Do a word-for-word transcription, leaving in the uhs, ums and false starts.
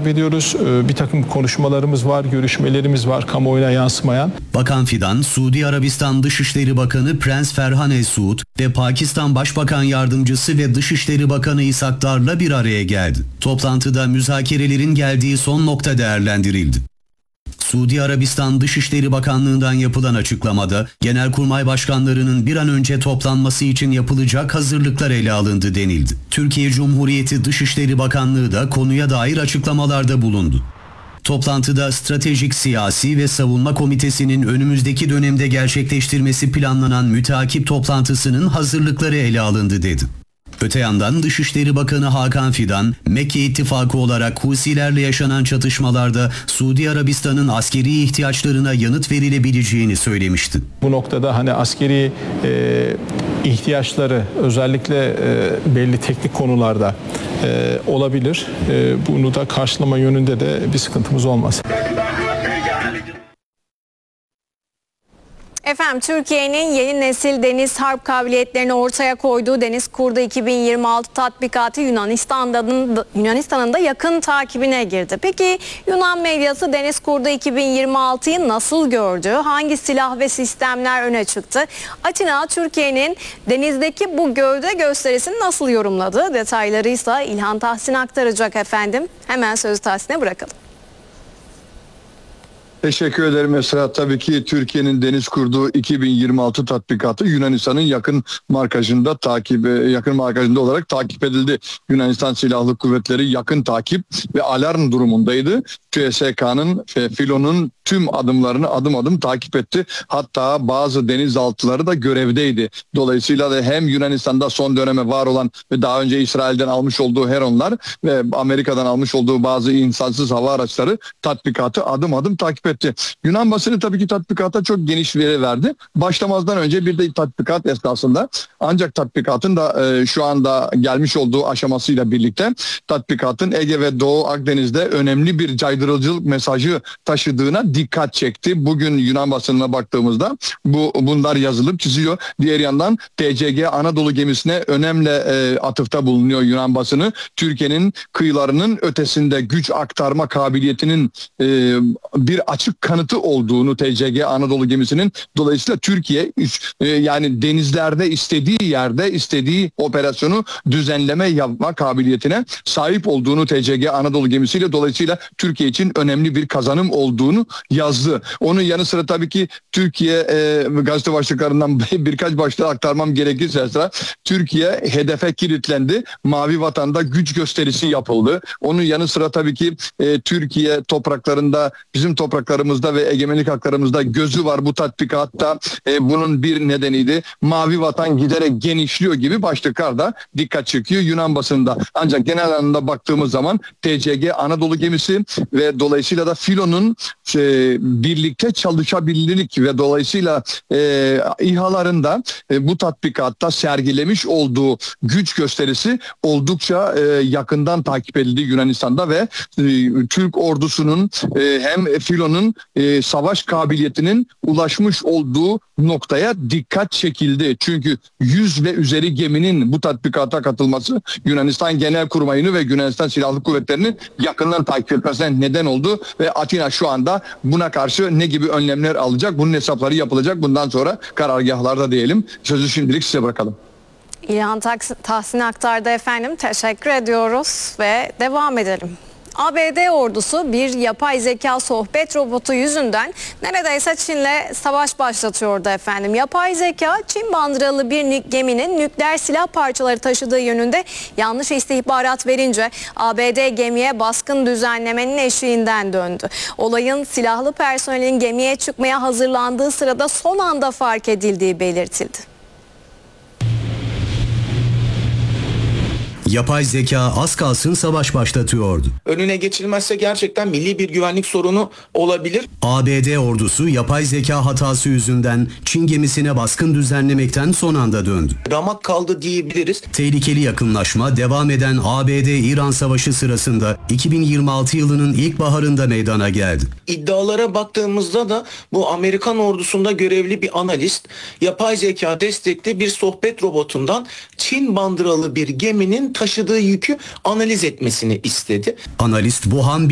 takip ediyoruz. Bir takım konuşmalarımız var, görüşmelerimiz var kamuoyuna yansımayan. Bakan Fidan, Suudi Arabistan Dışişleri Bakanı Prens Ferhan El Suud ve Pakistan Başbakan Yardımcısı ve Dışişleri Bakanı İshak Dar'la bir araya geldi. Toplantıda müzakerelerin geldiği son nokta değerlendirildi. Suudi Arabistan Dışişleri Bakanlığı'ndan yapılan açıklamada, Genelkurmay Başkanlarının bir an önce toplanması için yapılacak hazırlıklar ele alındı denildi. Türkiye Cumhuriyeti Dışişleri Bakanlığı da konuya dair açıklamalarda bulundu. Toplantıda Stratejik Siyasi ve Savunma Komitesi'nin önümüzdeki dönemde gerçekleştirmesi planlanan müteakip toplantısının hazırlıkları ele alındı dedi. Öte yandan Dışişleri Bakanı Hakan Fidan, Mekke İttifakı olarak Husilerle yaşanan çatışmalarda Suudi Arabistan'ın askeri ihtiyaçlarına yanıt verilebileceğini söylemişti. Bu noktada hani askeri e, ihtiyaçları özellikle e, belli teknik konularda e, olabilir. E, bunu da karşılama yönünde de bir sıkıntımız olmaz. Efendim, Türkiye'nin yeni nesil deniz harp kabiliyetlerini ortaya koyduğu Deniz Kurdu iki bin yirmi altı tatbikatı Yunanistan'ın da, Yunanistan'ın da yakın takibine girdi. Peki Yunan medyası Deniz Kurdu iki bin yirmi altıyı nasıl gördü? Hangi silah ve sistemler öne çıktı? Atina, Türkiye'nin denizdeki bu gövde gösterisini nasıl yorumladı? Detayları ise İlhan Tahsin aktaracak efendim. Hemen sözü Tahsin'e bırakalım. Teşekkür ederim Esra. Tabii ki Türkiye'nin Deniz Kurdu iki bin yirmi altı tatbikatı Yunanistan'ın yakın markajında takip yakın markajında olarak takip edildi. Yunanistan Silahlı Kuvvetleri yakın takip ve alarm durumundaydı. T S K'nın ve filonun tüm adımlarını adım adım takip etti. Hatta bazı denizaltıları da görevdeydi. Dolayısıyla da hem Yunanistan'da son döneme var olan ve daha önce İsrail'den almış olduğu Heronlar ve Amerika'dan almış olduğu bazı insansız hava araçları tatbikatı adım adım takip etti. Yunan basını tabii ki tatbikata çok geniş veri verdi. Başlamazdan önce bir de tatbikat esnasında, ancak tatbikatın da e, şu anda gelmiş olduğu aşamasıyla birlikte tatbikatın Ege ve Doğu Akdeniz'de önemli bir caydırıcılık mesajı taşıdığına dikkat çekti. Bugün Yunan basınına baktığımızda bu bunlar yazılıp çiziyor. Diğer yandan T C G Anadolu gemisine önemli e, atıfta bulunuyor Yunan basını. Türkiye'nin kıyılarının ötesinde güç aktarma kabiliyetinin e, bir açık kanıtı olduğunu T C G Anadolu gemisinin, dolayısıyla Türkiye e, yani denizlerde istediği yerde istediği operasyonu düzenleme yapma kabiliyetine sahip olduğunu T C G Anadolu gemisiyle, dolayısıyla Türkiye için önemli bir kazanım olduğunu yazdı. Onun yanı sıra tabii ki Türkiye e, gazete başlıklarından birkaç başlığı aktarmam gerekirse Esra, Türkiye hedefe kilitlendi. Mavi Vatan'da güç gösterisi yapıldı. Onun yanı sıra tabii ki e, Türkiye topraklarında, bizim topraklarımızda ve egemenlik haklarımızda gözü var bu tatbikatta. E, bunun bir nedeniydi. Mavi Vatan giderek genişliyor gibi başlıklar da dikkat çekiyor Yunan basında. Ancak genel anlamda baktığımız zaman T C G Anadolu gemisi ve dolayısıyla da filonun e, birlikte çalışabilirlik ve dolayısıyla e, İHA'larında e, bu tatbikatta sergilemiş olduğu güç gösterisi oldukça e, yakından takip edildi Yunanistan'da ve e, Türk ordusunun e, hem filonun e, savaş kabiliyetinin ulaşmış olduğu noktaya dikkat çekildi. Çünkü yüz ve üzeri geminin bu tatbikata katılması Yunanistan Genelkurmayı'nı ve Yunanistan Silahlı Kuvvetleri'ni yakından takip etmesine neden oldu ve Atina şu anda buna karşı ne gibi önlemler alacak? Bunun hesapları yapılacak. Bundan sonra karargahlarda diyelim. Sözü şimdilik size bırakalım. İlhan Tahsin aktardı efendim. Teşekkür ediyoruz ve devam edelim. A B D ordusu bir yapay zeka sohbet robotu yüzünden neredeyse Çin'le savaş başlatıyordu efendim. Yapay zeka Çin bandıralı bir geminin nükleer silah parçaları taşıdığı yönünde yanlış istihbarat verince A B D gemiye baskın düzenlemenin eşiğinden döndü. Olayın silahlı personelin gemiye çıkmaya hazırlandığı sırada son anda fark edildiği belirtildi. Yapay zeka az kalsın savaş başlatıyordu. Önüne geçilmezse gerçekten milli bir güvenlik sorunu olabilir. A B D ordusu yapay zeka hatası yüzünden Çin gemisine baskın düzenlemekten son anda döndü. Ramak kaldı diyebiliriz. Tehlikeli yakınlaşma devam eden A B D-İran savaşı sırasında iki bin yirmi altı yılının ilkbaharında meydana geldi. İddialara baktığımızda da bu Amerikan ordusunda görevli bir analist yapay zeka destekli bir sohbet robotundan Çin bandıralı bir geminin taşıdığı yükü analiz etmesini istedi. Analist bu ham